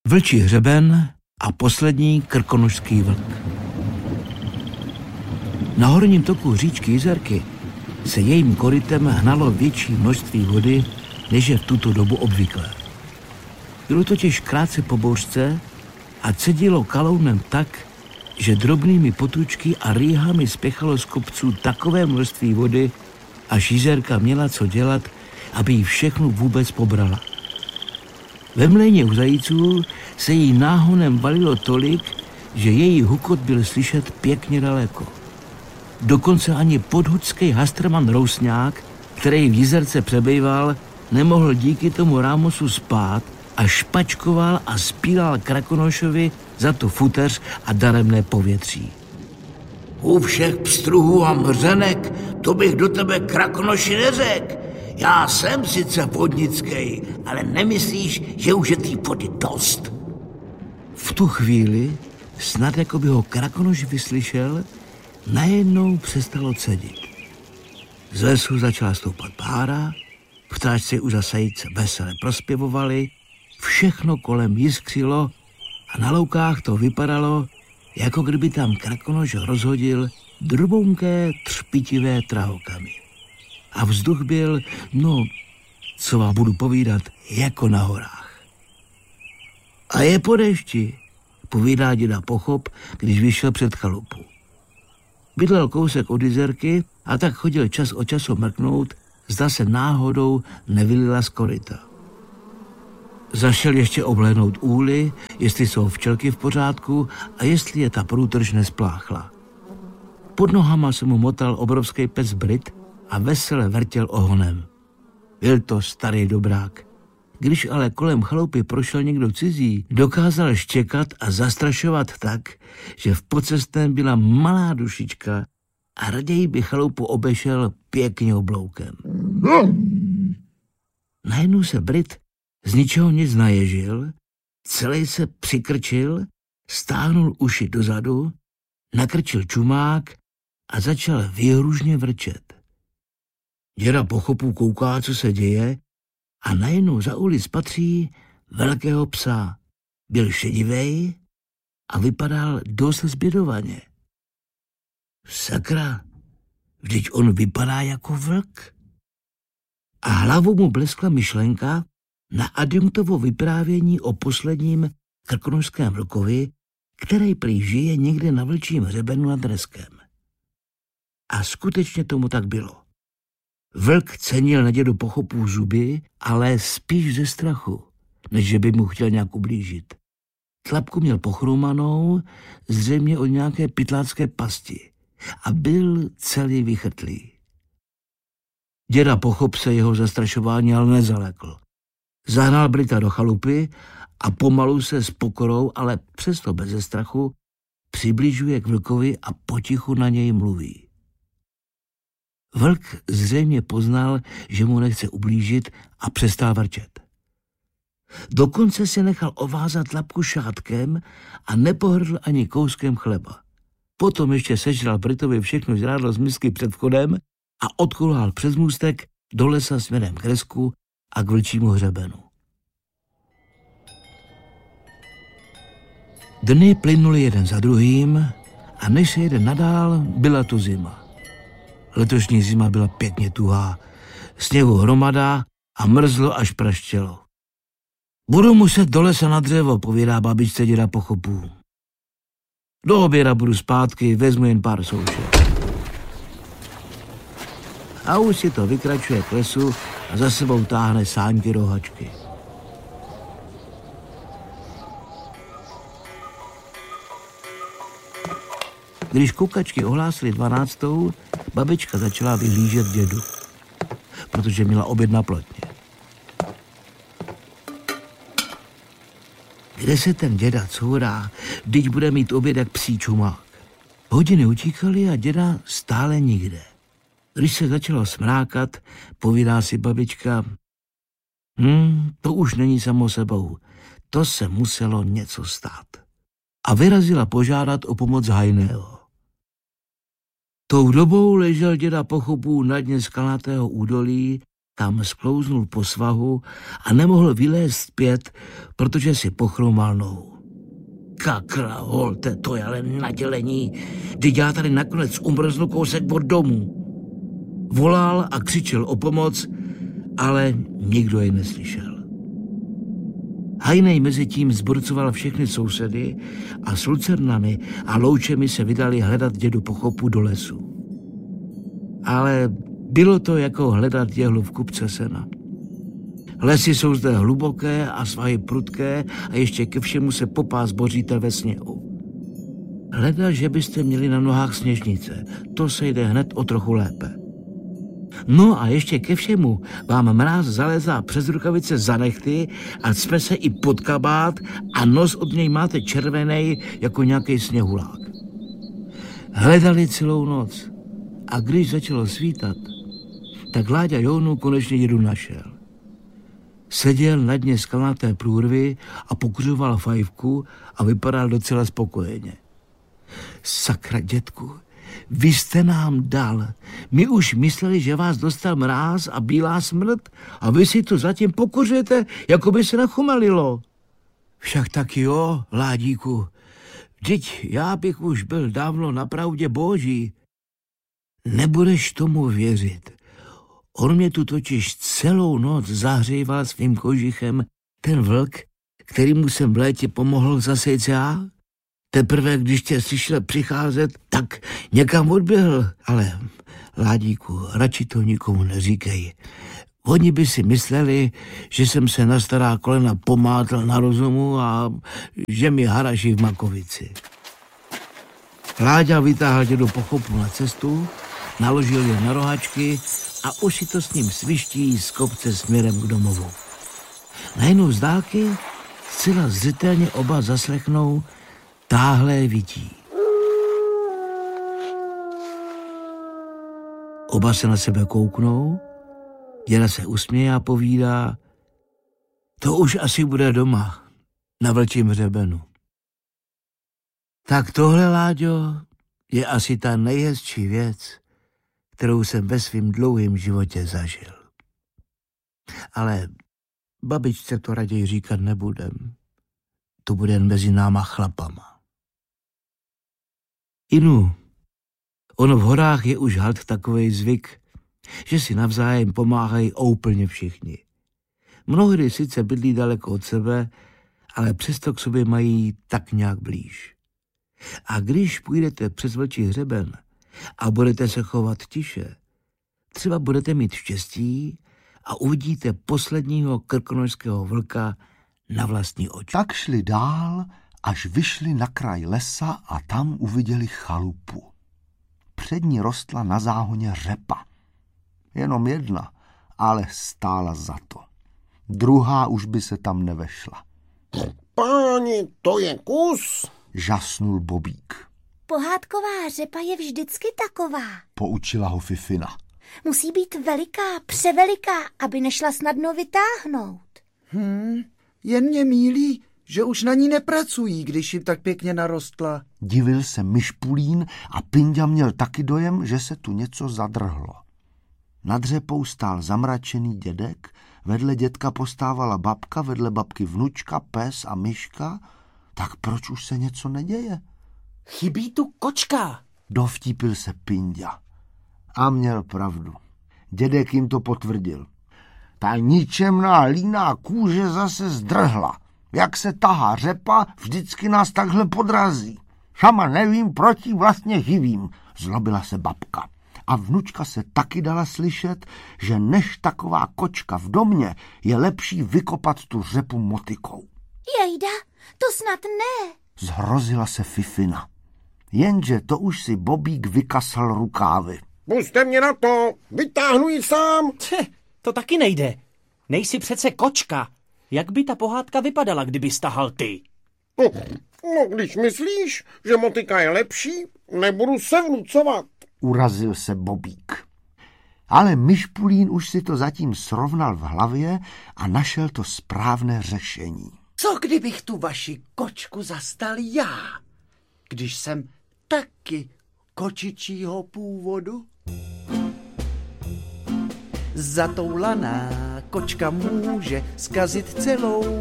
Vlčí hřeben a poslední krkonošský vlk. Na horním toku říčky Jizerky se jejím korytem hnalo větší množství vody, než je v tuto dobu obvyklé. Bylo totiž krátce po bouřce a cedilo kalounem tak, že drobnými potůčky a rýhami spěchalo z kopců takové množství vody, až Jizerka měla co dělat, aby jí všechno vůbec pobrala. Ve mlejně u zajíců se jí náhonem valilo tolik, že její hukot byl slyšet pěkně daleko. Dokonce ani podhudský Hastrman Rousňák, který v Jizerce přebýval, nemohl díky tomu rámosu spát a špačkoval a spílal Krakonošovi za tu futeř a daremné povětří. U všech pstruhů a mrzenek, to bych do tebe, Krakonoši, neřekl. Já jsem sice vodnický, ale nemyslíš, že už je té vody dost? V tu chvíli, snad jako by ho Krakonoš vyslyšel, najednou přestalo cedit. Z lesu začala stoupat pára, ptáčci u zasajíce vesele prospěvovali, všechno kolem jiskřilo a na loukách to vypadalo, jako kdyby tam Krakonoš rozhodil drobunké třpitivé trahokamy. A vzduch byl, co vám budu povídat, jako na horách. A je po dešti, povídá děda Pochop, když vyšel před chalupu. Bydlel kousek od Jizerky a tak chodil čas od času mrknout, zda se náhodou nevylila z koryta. Zašel ještě obhlédnout úly, jestli jsou včelky v pořádku a jestli je ta průtrž nespláchla. Pod nohama se mu motal obrovský pes Brit a vesele vrtěl ohonem. Byl to starý dobrák. Když ale kolem chalupy prošel někdo cizí, dokázal štěkat a zastrašovat tak, že v podcestném byla malá dušička a raději by chalupu obešel pěkně obloukem. Najednou se Brit z ničeho nic naježil, celý se přikrčil, stáhnul uši dozadu, nakrčil čumák a začal výhružně vrčet. Děda Pochopů kouká, co se děje, a najednou za ulic patří velkého psa. Byl šedivej a vypadal dost zbědovaně. Sakra, vždyť on vypadá jako vlk. A hlavou mu bleskla myšlenka na adjunktovo vyprávění o posledním krkonošském vlkovi, který prý žije někde na vlčím hřebenu nad Reskem. A skutečně tomu tak bylo. Vlk cenil na dědu Pochopů zuby, ale spíš ze strachu, než že by mu chtěl nějak ublížit. Tlapku měl pochrumanou, zřejmě od nějaké pytlácké pasti a byl celý vychrtlý. Děda Pochop se jeho zastrašování ale nezalekl. Zahnal Brita do chalupy a pomalu se s pokorou, ale přesto beze strachu, přibližuje k vlkovi a potichu na něj mluví. Vlk zřejmě poznal, že mu nechce ublížit a přestal vrčet. Dokonce si nechal ovázat tlapku šátkem a nepohrdl ani kouskem chleba. Potom ještě sežral Britovi všechno žrádlo z misky před vchodem a odkulhal přes můstek do lesa směrem k Resku a k vlčímu hřebenu. Dny plynuly jeden za druhým a než se jeden nadál, byla tu zima. Letošní zima byla pěkně tuhá, sněhu hromada a mrzlo až praštělo. Budu muset do lesa na dřevo, povídá babičce děda Pochopů. Do oběda budu zpátky, vezmu jen pár soušek. A už si to vykračuje k lesu a za sebou táhne sáňky rohačky. Když kukačky ohlásily 12, babička začala vyhlížet dědu, protože měla oběd na plotně. Kde se ten děda courá, vždyť bude mít oběd jak psí čumák. Hodiny utíkaly a děda stále nikde. Když se začalo smrákat, povídá si babička, to už není samo sebou, to se muselo něco stát. A vyrazila požádat o pomoc hajného. Tou dobou ležel děda Pochopů na dně skalnatého údolí kam sklouznul po svahu a nemohl vylézt zpět, protože si pochromal nohu. Kakra, holte, to je ale nadělení, kdy já tady nakonec umrznu kousek od domu. Volal a křičel o pomoc, ale nikdo jej neslyšel. Hajnej mezi tím zburcoval všechny sousedy a s lucernami a loučemi se vydali hledat dědu Pochopu do lesu. Ale bylo to jako hledat jehlu v kupce sena. Lesy jsou zde hluboké a svahy prudké a ještě ke všemu se popás boříte ve sněhu. Hleda, že byste měli na nohách sněžnice, to se jde hned o trochu lépe. No a ještě ke všemu vám mráz zalézá přes rukavice za nechty a cpe se i pod kabát a nos od něj máte červenej jako nějaký sněhulák. Hledali celou noc a když začalo svítat, tak Láďa Jounu konečně dědu našel. Seděl na dně skalnaté průrvy a pokuřoval fajfku a vypadal docela spokojeně. Sakra, dětku, vy jste nám dal. My už mysleli, že vás dostal mráz a bílá smrt a vy si to zatím pokuřujete, jako by se nachumelilo. Však tak jo, Ládíku, vždyť já bych už byl dávno na pravdě boží. Nebudeš tomu věřit. On mě tu totiž celou noc zahříval svým kožichem ten vlk, kterýmu jsem v létě pomohl zasejt já. Teprve, když tě slyšel přicházet, tak někam odběhl. Ale, Ládíku, radši to nikomu neříkej. Oni by si mysleli, že jsem se na stará kolena pomátl na rozumu a že mi haraší v makovici. Láďa vytáhl dědu Pochopu na cestu, naložil je na rohačky a už si to s ním sviští z kopce směrem k domovu. Najednou z dálky zcela zřetelně oba zaslechnou táhlé vytí. Oba se na sebe kouknou, děda se usměje a povídá, to už asi bude doma, na vlčím hřebenu. Tak tohle, Láďo, je asi ta nejhezčí věc, kterou jsem ve svým dlouhém životě zažil. Ale babičce to raději říkat nebudem. To bude jen mezi náma chlapama. Inu, ono v horách je už halt takovej zvyk, že si navzájem pomáhají úplně všichni. Mnohdy sice bydlí daleko od sebe, ale přesto k sobě mají tak nějak blíž. A když půjdete přes vlčí hřeben a budete se chovat tiše, třeba budete mít štěstí a uvidíte posledního krkonošského vlka na vlastní oči. Tak šli dál, až vyšli na kraj lesa a tam uviděli chalupu. Před ní rostla na záhoně řepa. Jenom jedna, ale stála za to. Druhá už by se tam nevešla. Páni, to je kus, žasnul Bobík. Pohádková řepa je vždycky taková, poučila ho Fifina. Musí být veliká, převeliká, aby nešla snadno vytáhnout. Jen mě mýlí, že už na ní nepracují, když jim tak pěkně narostla. Divil se Myšpulín a Pinďa měl taky dojem, že se tu něco zadrhlo. Nad řepou stál zamračený dědek, vedle dědka postávala babka, vedle babky vnučka, pes a myška. Tak proč už se něco neděje? Chybí tu kočka, dovtípil se Pinďa. A měl pravdu. Dědek jim to potvrdil. Ta ničemná líná kůže zase zdrhla. Jak se tahá řepa, vždycky nás takhle podrazí. Sama nevím, proč jí vlastně živím, zlobila se babka. A vnučka se taky dala slyšet, že než taková kočka v domě je lepší vykopat tu řepu motykou. Jejda, to snad ne. Zhrozila se Fifina. Jenže to už si Bobík vykasal rukávy. Pusťte mě na to, vytáhnu ji sám. To taky nejde. Nejsi přece kočka. Jak by ta pohádka vypadala, kdyby stahal ty? No, když myslíš, že motyka je lepší, nebudu se vnucovat. Urazil se Bobík. Ale Myšpulín už si to zatím srovnal v hlavě a našel to správné řešení. Co kdybych tu vaši kočku zastal já, když jsem taky kočičího původu? Zatoulaná kočka může zkazit celou